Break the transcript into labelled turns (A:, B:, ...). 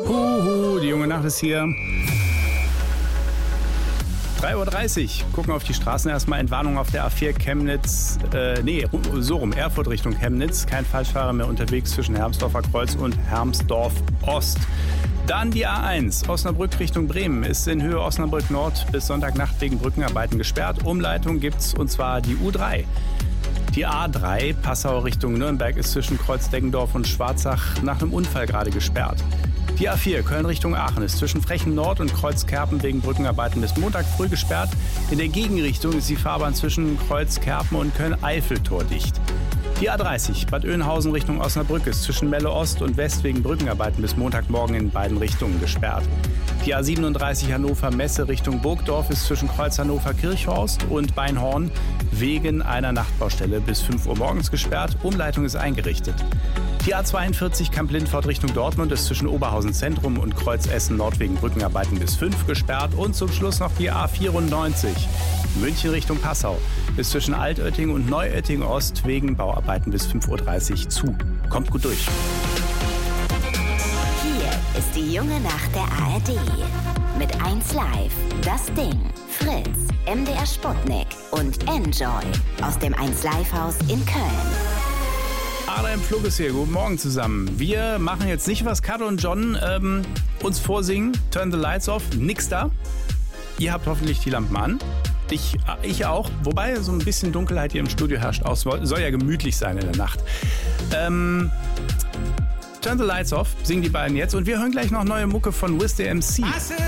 A: Die junge Nacht ist hier. 3:30 Uhr. Gucken auf die Straßen. Erstmal Entwarnung auf der A4 Chemnitz. Erfurt Richtung Chemnitz. Kein Falschfahrer mehr unterwegs zwischen Hermsdorfer Kreuz und Hermsdorf Ost. Dann die A1, Osnabrück Richtung Bremen, ist in Höhe Osnabrück Nord bis Sonntagnacht wegen Brückenarbeiten gesperrt. Umleitung gibt's, und zwar die U3. Die A3, Passau Richtung Nürnberg, ist zwischen Kreuz Deggendorf und Schwarzach nach einem Unfall gerade gesperrt. Die A4, Köln Richtung Aachen, ist zwischen Frechen Nord und Kreuz Kerpen wegen Brückenarbeiten bis Montag früh gesperrt. In der Gegenrichtung ist die Fahrbahn zwischen Kreuz Kerpen und Köln-Eifel tordicht. Die A30, Bad Oeynhausen Richtung Osnabrück, ist zwischen Melle Ost und West wegen Brückenarbeiten bis Montagmorgen in beiden Richtungen gesperrt. Die A37 Hannover-Messe Richtung Burgdorf ist zwischen Kreuz Hannover-Kirchhorst und Beinhorn wegen einer Nachtbaustelle bis 5 Uhr morgens gesperrt. Umleitung ist eingerichtet. Die A42 Kamp-Lindfort Richtung Dortmund ist zwischen Oberhausen Zentrum und Kreuz Essen Nord wegen Brückenarbeiten bis 5 gesperrt. Und zum Schluss noch die A94 München Richtung Passau ist zwischen Altötting und Neuötting Ost wegen Bauarbeiten bis 5:30 Uhr zu. Kommt gut durch.
B: Hier ist die junge Nacht der ARD. Mit 1 Live, Das Ding, Fritz, MDR Sputnik und Enjoy aus dem 1 Live Haus in Köln.
A: Adam Flug ist hier. Guten Morgen zusammen. Wir machen jetzt nicht, was Kat und John uns vorsingen. Turn the lights off. Nix da. Ihr habt hoffentlich die Lampen an. Ich auch. Wobei so ein bisschen Dunkelheit hier im Studio herrscht. Soll ja gemütlich sein in der Nacht. Turn the lights off. Singen die beiden jetzt. Und wir hören gleich noch neue Mucke von Wiz the MC.